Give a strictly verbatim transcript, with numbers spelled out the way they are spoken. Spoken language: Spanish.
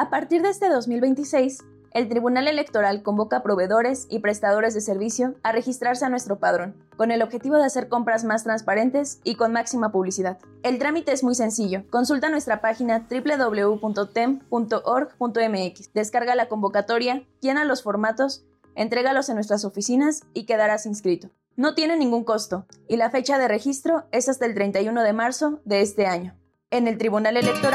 A partir de este dos mil veintiséis, el Tribunal Electoral convoca a proveedores y prestadores de servicio a registrarse a nuestro padrón, con el objetivo de hacer compras más transparentes y con máxima publicidad. El trámite es muy sencillo. Consulta nuestra página doble u doble u doble u punto t e m punto org punto m x, descarga la convocatoria, llena los formatos, entrégalos en nuestras oficinas y quedarás inscrito. No tiene ningún costo y la fecha de registro es hasta el treinta y uno de marzo de este año. En el Tribunal Electoral